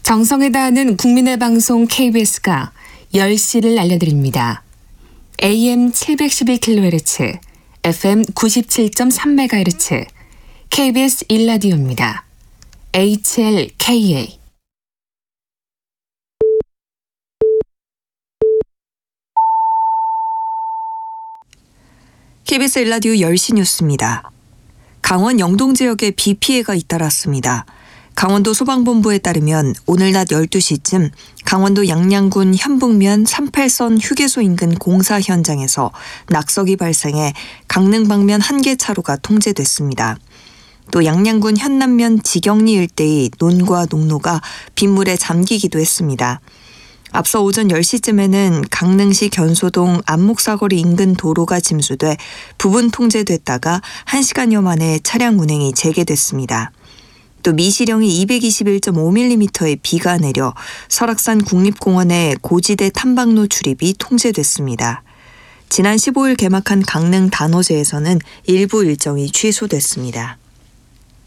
정성을 다하는 국민의 방송 KBS가 10시를 알려드립니다. AM 711kHz, FM 97.3MHz, KBS 1라디오입니다. HLKA. KBS 1라디오 10시 뉴스입니다. 강원 영동 지역에 비 피해가 잇따랐습니다. 강원도 소방본부에 따르면 오늘 낮 12시쯤 강원도 양양군 현북면 38선 휴게소 인근 공사 현장에서 낙석이 발생해 강릉 방면 한 개 차로가 통제됐습니다. 또 양양군 현남면 지경리 일대의 논과 농로가 빗물에 잠기기도 했습니다. 앞서 오전 10시쯤에는 강릉시 견소동 안목사거리 인근 도로가 침수돼 부분 통제됐다가 1시간여 만에 차량 운행이 재개됐습니다. 또 미시령이 221.5mm의 비가 내려 설악산 국립공원의 고지대 탐방로 출입이 통제됐습니다. 지난 15일 개막한 강릉 단오제에서는 일부 일정이 취소됐습니다.